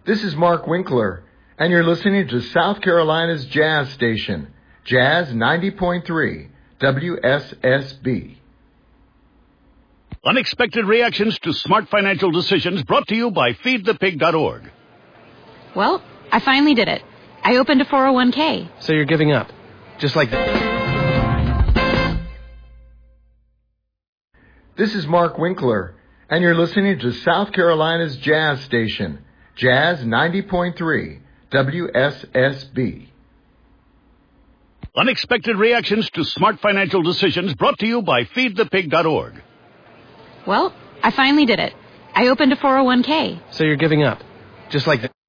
This is Mark Winkler, and you're listening to South Carolina's Jazz Station, Jazz 90.3, WSSB. Unexpected reactions to smart financial decisions brought to you by feedthepig.org. Well, I finally did it. I opened a 401k. So you're giving up, just like that. This is Mark Winkler, and you're listening to South Carolina's Jazz Station, Jazz 90.3, WSSB. Unexpected reactions to smart financial decisions brought to you by feedthepig.org. Well, I finally did it. I opened a 401k. So you're giving up, just like that.